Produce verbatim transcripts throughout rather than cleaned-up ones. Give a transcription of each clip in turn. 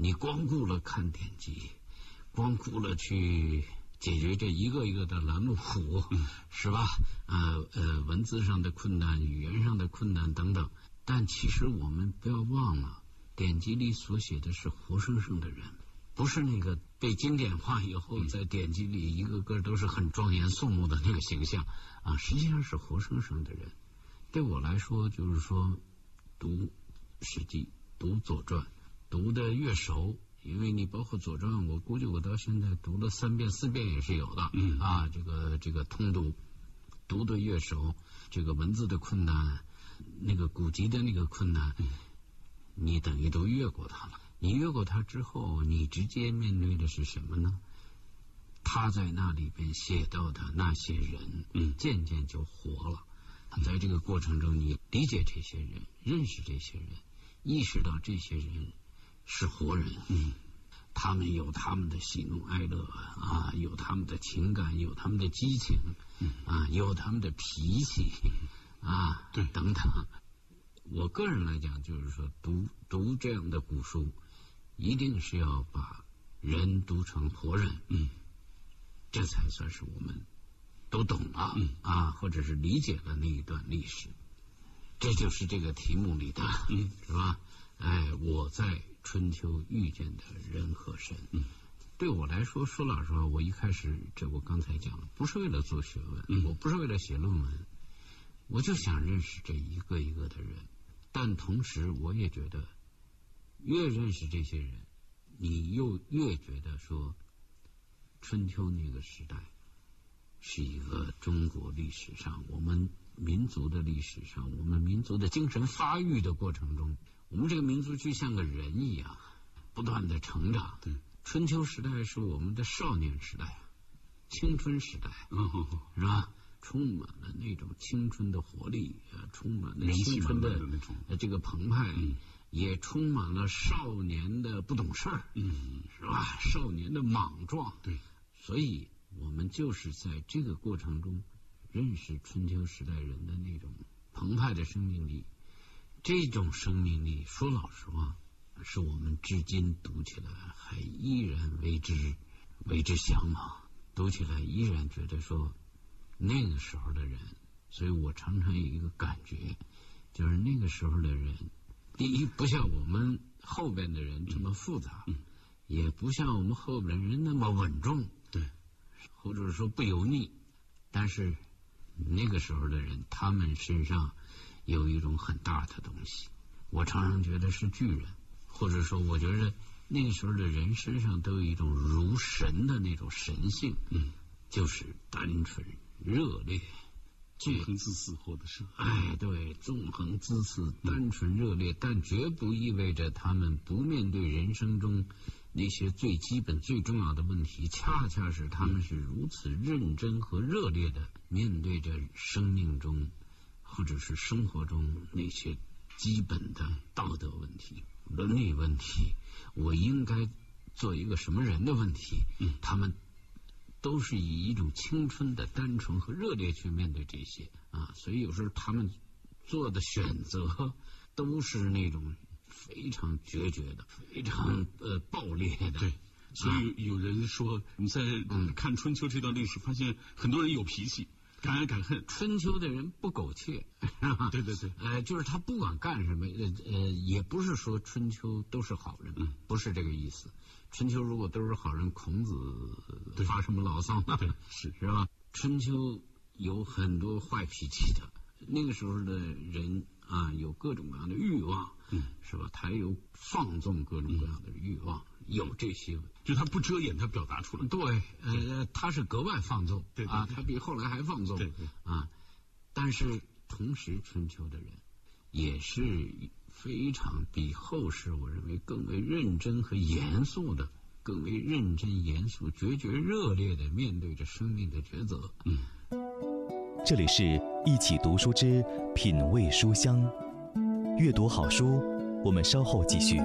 你光顾了看典籍，光顾了去解决这一个一个的拦路虎，嗯、是吧？呃呃，文字上的困难，语言上的困难等等。但其实我们不要忘了，典籍里所写的是活生生的人，不是那个被经典化以后在典籍里一个个都是很庄严肃穆的那个形象啊，实际上是活生生的人。对我来说，就是说读《史记》、读《左传》，读的越熟，因为你包括《左传》，我估计我到现在读了三遍四遍也是有的，嗯啊，这个这个通读，读的越熟，这个文字的困难，那个古籍的那个困难，嗯、你等于都越过它了。你越过它之后，你直接面对的是什么呢？他在那里边写到的那些人，嗯，渐渐就活了。在这个过程中，你理解这些人，认识这些人，意识到这些人是活人，嗯，他们有他们的喜怒哀乐啊，有他们的情感，有他们的激情，嗯啊，有他们的脾气啊，对，等等。我个人来讲，就是说读读这样的古书，一定是要把人读成活人，嗯，这才算是我们都懂了，嗯啊，或者是理解了那一段历史。这就是这个题目里的，嗯，是吧？哎，我在春秋遇见的人和神，嗯，对我来说，说老实话，我一开始这我刚才讲了，不是为了做学问，嗯，我不是为了写论文，我就想认识这一个一个的人。但同时，我也觉得，越认识这些人，你又越觉得说，春秋那个时代是一个中国历史上，我们民族的历史上，我们民族的精神发育的过程中，我们这个民族就像个人一样，不断的成长。对，春秋时代是我们的少年时代，青春时代，嗯，是吧？充满了那种青春的活力，呃，充满了青春的那种呃这个澎湃，嗯，也充满了少年的不懂事儿，嗯，是吧？少年的莽撞，对，所以我们就是在这个过程中认识春秋时代人的那种澎湃的生命力。这种生命力，说老实话，是我们至今读起来还依然为之为之向往，读起来依然觉得说那个时候的人，所以我常常有一个感觉，就是那个时候的人，第一不像我们后边的人这么复杂，嗯，也不像我们后边的人那么稳重，对，或者说不油腻，但是那个时候的人，他们身上有一种很大的东西，我常常觉得是巨人，或者说我觉得那个时候的人身上都有一种如神的那种神性，嗯，就是单纯热烈， 纵横恣肆，或者是哎，对，纵横恣肆，单纯热烈，嗯，但绝不意味着他们不面对人生中那些最基本、最重要的问题，恰恰是他们是如此认真和热烈的面对着生命中或者是生活中那些基本的道德问题、伦理问题，我应该做一个什么人的问题，嗯，他们都是以一种青春的单纯和热烈去面对这些啊，所以有时候他们做的选择都是那种非常决绝的、非常呃暴烈的。对， 所以有人说，你在看春秋这段历史，发现很多人有脾气，敢爱敢恨。 春秋的人不苟且， 对对对， 呃，就是他不管干什么，呃呃，也不是说春秋都是好人，嗯，不是这个意思。春秋如果都是好人，孔子发什么牢骚呢？是是吧？春秋有很多坏脾气的，那个时候的人啊，有各种各样的欲望，嗯，是吧？他有放纵各种各样的欲望，嗯，有这些， 就他不遮掩，他表达出来。 对，呃，他是格外放纵，对啊，他比后来还放纵，对对啊。但是同时，春秋的人也是非常比后世我认为更为认真和严肃的，更为认真严肃、决绝热烈的面对着生命的抉择。嗯， 这里是一起读书之品味书香，阅读好书，我们稍后继续。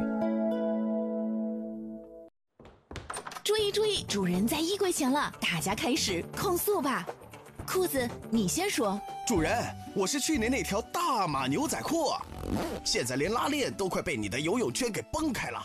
注意注意，主人在衣柜前了，大家开始控诉吧。裤子，你先说。 主人，我是去年那条大码牛仔裤，现在连拉链都快被你的游泳圈给崩开了。